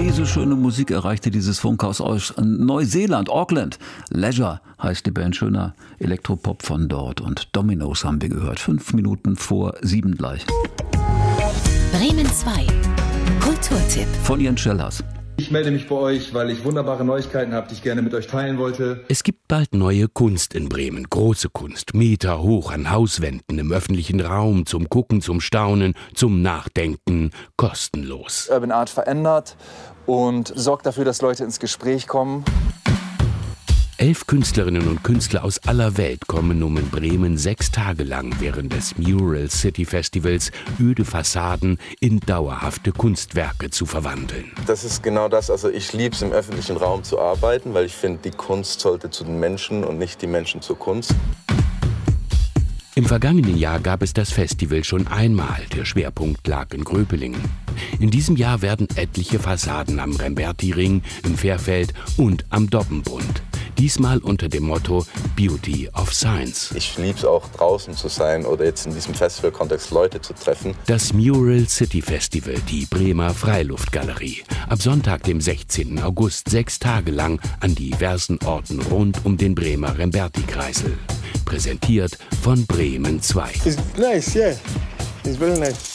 Diese schöne Musik erreichte dieses Funkhaus aus Neuseeland, Auckland. Leisure heißt die Band, schöner Elektropop von dort. Und Dominoes haben wir gehört, 5 Minuten vor 7 gleich. Bremen 2, Kulturtipp. Von Jens Schellers. Ich melde mich bei euch, weil ich wunderbare Neuigkeiten habe, die ich gerne mit euch teilen wollte. Es gibt bald neue Kunst in Bremen. Große Kunst, Meter hoch an Hauswänden, im öffentlichen Raum, zum Gucken, zum Staunen, zum Nachdenken, kostenlos. Urban Art verändert und sorgt dafür, dass Leute ins Gespräch kommen. 11 Künstlerinnen und Künstler aus aller Welt kommen, um in Bremen 6 Tage lang während des Mural City Festivals öde Fassaden in dauerhafte Kunstwerke zu verwandeln. Das ist genau das. Also ich liebe es, im öffentlichen Raum zu arbeiten, weil ich finde, die Kunst sollte zu den Menschen und nicht die Menschen zur Kunst. Im vergangenen Jahr gab es das Festival schon einmal. Der Schwerpunkt lag in Gröpelingen. In diesem Jahr werden etliche Fassaden am Remberti-Ring, im Fährfeld und am Dobbenbund. Diesmal unter dem Motto Beauty of Science. Ich liebe es auch, draußen zu sein oder jetzt in diesem Festival-Kontext Leute zu treffen. Das Mural City Festival, die Bremer Freiluftgalerie. Ab Sonntag, dem 16. August, 6 Tage lang an diversen Orten rund um den Bremer Remberti-Kreisel. Präsentiert von Bremen 2. It's nice, yeah. It's very nice.